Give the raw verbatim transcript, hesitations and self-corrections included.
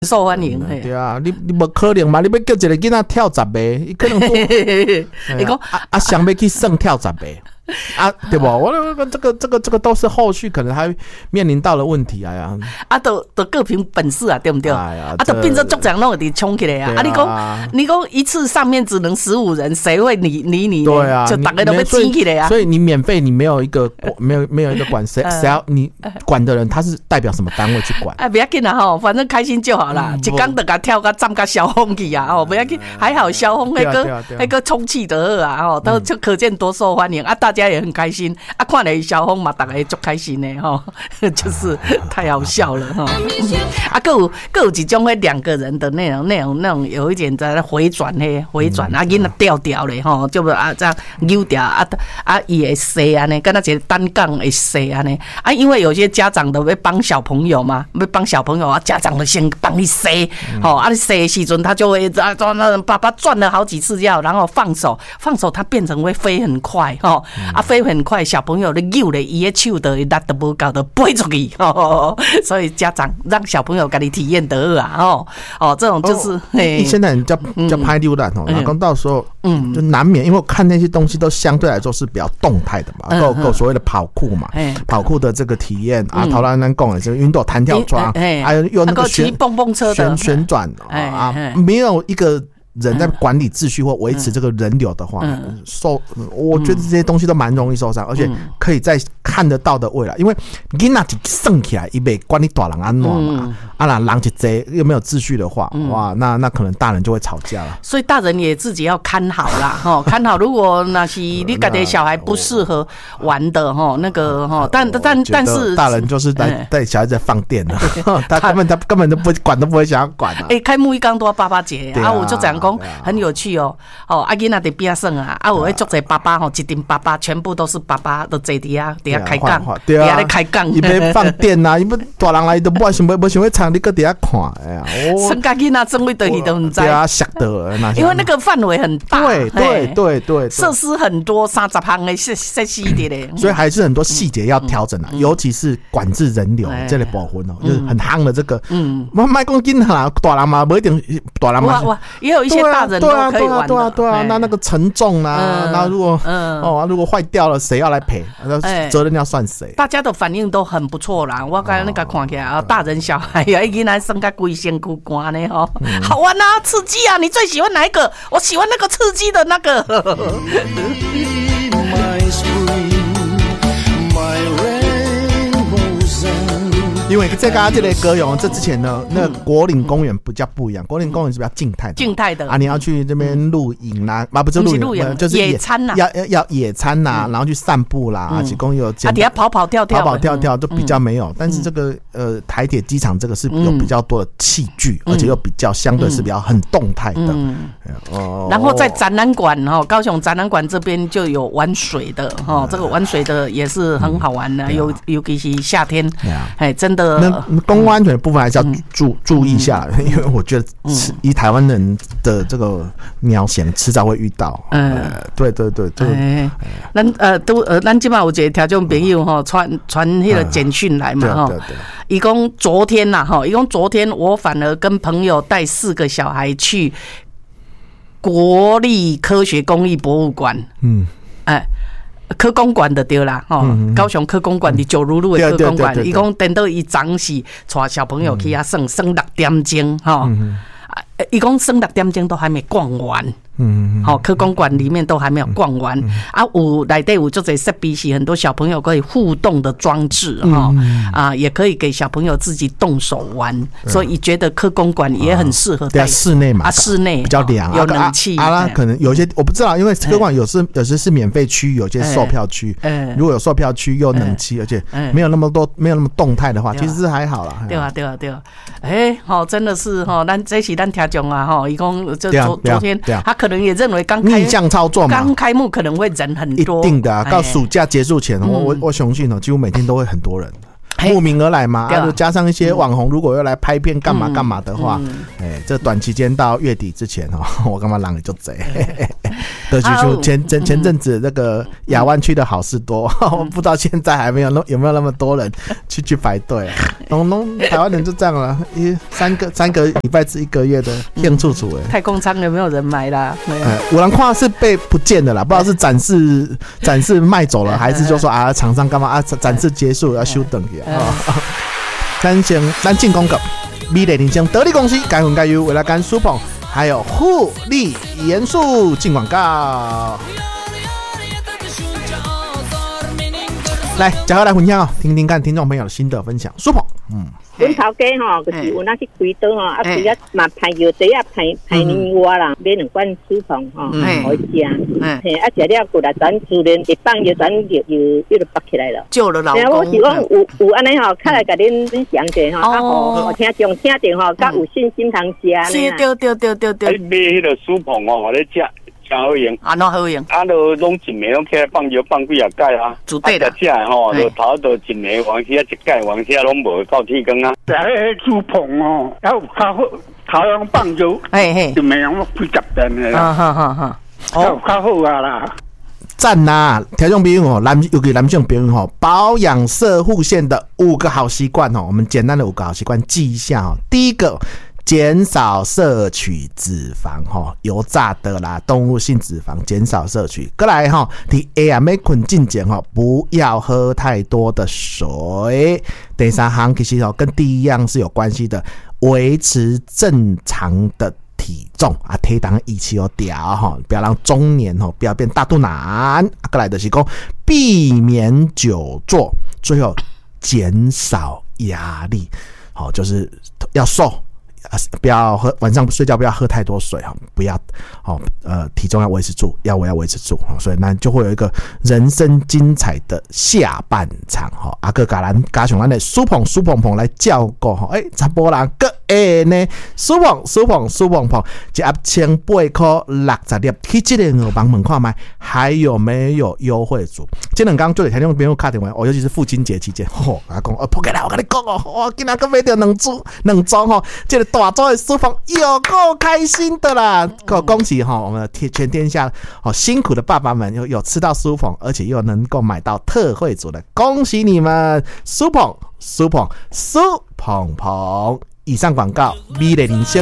受欢迎。 嗯、对啊，你你无可能嘛？你要叫一个囡仔跳十个，伊可能多。你讲啊啊，想要去算跳十个。啊，对不？我这个这个这个都是后续可能还面临到的问题啊呀！ 啊，都都各凭本事啊，对不对？哎呀，啊，都变成组长弄得冲起来啊！啊，你讲你讲一次上面只能十五人，谁会理理你？ 对啊， 就大家都被挤起来啊！ 所以你免费，你没有一个没有没有一个管谁谁要你管的人，他是代表什么单位去管？ 哎，不要紧啦吼，反正开心就好啦。一刚就甲跳甲站甲消风去啊！哦，不要紧，还好消风那个那个充气的啊！哦，都就可见多受欢迎啊！大家也很开心。啊，看了小风嘛，大家足开心的哈，就是太好笑了哈。啊，各有各有一种迄两个人的那种那种那种有一点在回转嘿，回转啊，囡仔调调嘞吼，就啊这样扭调啊啊，伊会塞安尼，跟他一个单杠会塞安尼啊，因为有些家长都会帮小朋友嘛，要帮小朋友啊，家长就先帮你塞，吼啊，你塞的时阵他就会啊，那爸爸转了好几次要，然后放手，放手，他变成会飞很快吼，啊，飞很快。小朋友的扭咧，伊的手都力都无够，都飞出去，哦，所以家长让小朋友给你体验得啊，哦哦，这种就是， 哦、现在人叫叫拍溜蛋哦，然后到时候，嗯，就难免，因为我看那些东西都相对来说是比较动态的嘛，够够所谓的跑酷嘛，跑酷的这个体验啊，陶兰兰讲的这个运动弹跳床，还有有那个旋蹦蹦车旋旋转啊，没有一个。人在管理秩序或维持这个人流的话，嗯、受我觉得这些东西都蛮容易受伤，嗯、而且可以在看得到的未来，因为囡仔一生起来，伊袂管你大人安怎嘛，嗯、啊啦人一济又没有秩序的话，嗯、哇，那那可能大人就会吵架了。 所以大人也自己要看好啦，哈，看好。如果那是你家的小孩不适合玩的哈，那个哈，但但但是大人就是带带小孩子放电了，他根本他根本都不管都不会想要管啊。 哎，开幕一刚都要爸爸节啊，我就这样。很有趣哦，哦，啊囡仔伫边耍啊，啊有迄足侪爸爸吼，一定爸爸全部都是爸爸都坐伫遐，伫遐开讲，伫遐咧开讲， 伊要放电呐，伊要大人来都不想不想要唱，你搁伫遐看，哎呀， 生家囡仔怎会倒去都唔知， 对啊，吓得， 因为那个范围很大， 对对对对， 设施很多，三十项的设设施的嘞， 所以还是很多细节要调整啊，尤其是管制人流这类部分哦，就是很夯的这个，嗯，莫莫讲囡仔啦，大人嘛不一定，大人嘛， 也有一些大人都可以玩的， 对啊对啊，那那个承重啊，那如果哦如果坏掉了，谁要来赔？责任要算谁？ 大家的反应都很不错啦，我刚才那个看起来啊，大人小孩呀，囡仔生个规身躯干呢吼，好玩啊，刺激啊！你最喜欢哪一个？我喜欢那个刺激的那个。 因为这个这类歌咏，这之前呢，那国岭公园比较不一样，国岭公园是比较静态的， 静态的啊，你要去这边露营啦，啊不是露营，就是野餐啦， 要要要野餐啦，然后去散步啦，啊，提供有啊，底下跑跑跳跳， 跑跑跳跳都比较没有，但是这个呃台铁机场这个是有比较多的器具，而且又比较相对是比较很动态的， 哦，然后在展览馆哈，高雄展览馆这边就有玩水的哈，这个玩水的也是很好玩的，尤尤其是夏天，哎，真的。 那公共安全的部分还是要注、嗯、注意一下，因为我觉得以台湾人的这个描写，迟早会遇到。嗯、呃，对对对对。哎， 咱呃都呃，咱今嘛有一个听众朋友哈传传那个简讯来嘛哈，伊讲昨天呐哈，伊讲昨天我反而跟朋友带四个小孩去国立科学工艺博物馆。嗯，哎。科工馆的对啦，吼，高雄科工馆的九如路的科工馆，伊讲等到伊早时带小朋友去遐算算六点钟，吼，伊讲算六点钟都还没逛完。嗯，好，科工馆里面都还没有逛完、嗯、啊，有内底有做这设备是很多小朋友可以互动的装置哈、嗯、啊，也可以给小朋友自己动手玩，嗯、所以觉得科工馆也很适合在、 啊、室内嘛， 啊，室内比较凉， 有冷气啊，啊可能有些我不知道，因为科工馆有时有些是免费区，有些售票区，嗯、如果有售票区又冷气，而且没有那么多没有那么动态的话，其实是还好啦。 对啊，对啊，对啊，哎，好，真的是哈，咱这是咱听众啊哈，一共就昨昨天他可能也认为刚逆向操作嘛， 刚开幕可能会人很多， 一定的啊。到暑假结束前，我我我相信哦，几乎每天都会很多人。 慕名而来嘛，啊，就加上一些网红，如果要来拍片干嘛干嘛的话，哎、嗯嗯，这短期间到月底之前哦，我干嘛让你就贼？对，就前前前阵子那个亚湾区的好事多，我不知道现在还没有那有没有那么多人去去排队。农农台湾人就这样了，一三个三个礼拜至一个月的兴处处哎， 太空舱有没有人买啦？没有。 五郎胯是被不见的啦，不知道是展示展示卖走了，还是就说啊厂商干嘛啊展示结束要休等去。哦，咱先咱进广告，美丽人生得力公司该混该优为了干苏鹏，还有护利严肃进广告。来，嘉禾来分享哦，听听看听众朋友的心得分享。苏鹏，嗯， 阮头家吼，就是有那去开刀吼，啊，除了嘛排药第一排排年外啦，买两罐苏鹏吼，好食，嘿，啊食了过来，咱自然一放药，咱又又又就拔起来了， 救了老公。 我是讲有有安尼吼，较来甲恁分享者吼，啊好，听众听着吼，较有信心通食呢。 是，对对对对对。 买迄个苏鹏哦，我咧食。真好用， 啊，哪好用？ 啊，都拢一暝拢起来放药放几啊盖啊， 煮对的。 食吼，就头都一暝，往时啊一盖，往时啊拢无到天光啊。 但迄个苏鹏哦，还有较好，头用放药， 嘿嘿， 一暝用几十遍的啦。 啊哈哈哈， 还有较好啊啦。 赞呐！听众朋友哦，男尤其男性朋友哦，保养摄护腺的五个好习惯哦，我们简单的五个好习惯记一下哦。第一个。减少摄取脂肪哈，油炸的啦，动物性脂肪减少摄取。再来哈，第下暗暝困进前哈，不要喝太多的水。第三行其实哦，跟第一样是有关系的，维持正常的体重啊，体重一起要调哈，不要让中年哦，不要变大肚腩。再来的是讲避免久坐，最后减少压力，好，就是要瘦。不要喝，晚上睡觉不要喝太多水哈，不要哦，呃，体重要维持住，腰围要维持住，所以呢就会有一个人生精彩的下半场哈。阿哥甲咱加上咱的苏鹏苏鹏鹏来照顾哈，哎，查甫人个会呢，苏鹏苏鹏苏鹏鹏，一盒千八块六十粒，去这个我帮门看卖，还有没有优惠组？这两天就有听众朋友打电话，哦，尤其是父亲节期间，吼、哦，阿讲哦，扑起来，我跟你讲哦，我今仔个买到两组两组吼，这个大组的苏鹏有够开心的啦！够恭喜哈，我们的全天下哦辛苦的爸爸们有有吃到苏鹏，而且又能够买到特惠组的，恭喜你们！苏鹏苏鹏苏鹏鹏，以上广告，美丽人生。